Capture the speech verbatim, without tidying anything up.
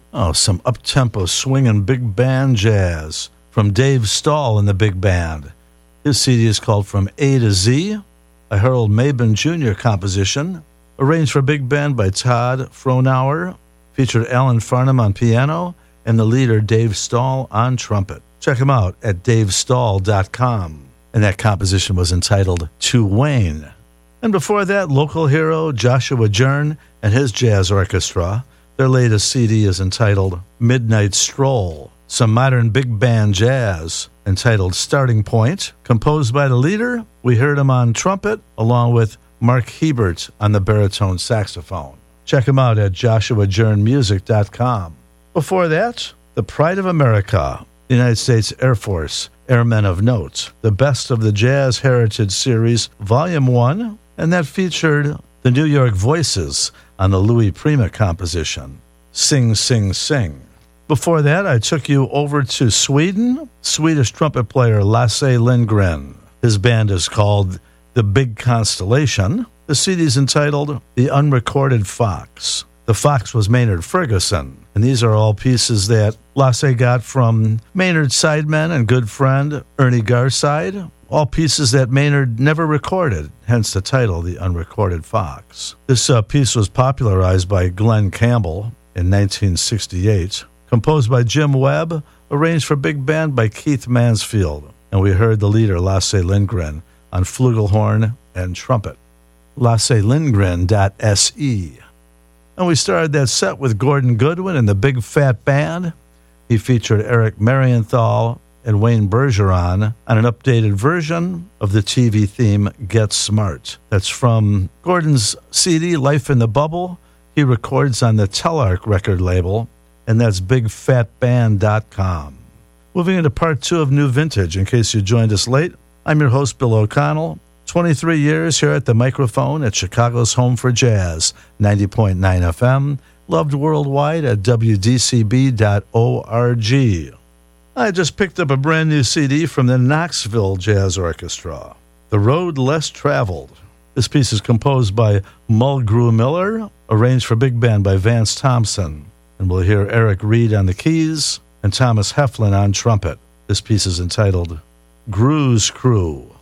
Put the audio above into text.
Oh, some up-tempo swinging big band jazz from Dave Stahl and the Big Band. His C D is called From A to Z, a Harold Mabin Junior composition, arranged for big band by Todd Frohnauer, featured Alan Farnham on piano, and the leader Dave Stahl on trumpet. Check him out at dave stahl dot com. And that composition was entitled To Wayne. And before that, local hero Joshua Jern and his jazz orchestra. Their latest C D is entitled Midnight Stroll. Some modern big band jazz entitled Starting Point. Composed by the leader, we heard him on trumpet, along with Mark Hebert on the baritone saxophone. Check him out at joshua jern music dot com. Before that, The Pride of America, the United States Air Force, Airmen of Note, the Best of the Jazz Heritage Series, Volume one, and that featured the New York Voices on the Louis Prima composition, Sing, Sing, Sing. Before that, I took you over to Sweden, Swedish trumpet player Lasse Lindgren. His band is called The Big Constellation. The C D is entitled The Unrecorded Fox. The Fox was Maynard Ferguson, and these are all pieces that Lasse got from Maynard's sidemen and good friend Ernie Garside, all pieces that Maynard never recorded, hence the title, The Unrecorded Fox. This uh, piece was popularized by Glenn Campbell in nineteen sixty-eight, composed by Jim Webb, arranged for big band by Keith Mansfield, and we heard the leader Lasse Lindgren on flugelhorn and trumpet. Lasse Lindgren dot S E. And we started that set with Gordon Goodwin and the Big Fat Band. He featured Eric Marienthal and Wayne Bergeron on an updated version of the T V theme Get Smart. That's from Gordon's C D, Life in the Bubble. He records on the Telarc record label, and that's big fat band dot com. Moving into part two of New Vintage, in case you joined us late, I'm your host, Bill O'Connell. twenty-three years here at the microphone at Chicago's Home for Jazz, ninety point nine F M, loved worldwide at w d c b dot org. I just picked up a brand new C D from the Knoxville Jazz Orchestra, The Road Less Traveled. This piece is composed by Mulgrew Miller, arranged for big band by Vance Thompson. And we'll hear Eric Reed on the keys and Thomas Heflin on trumpet. This piece is entitled Grew's Crew.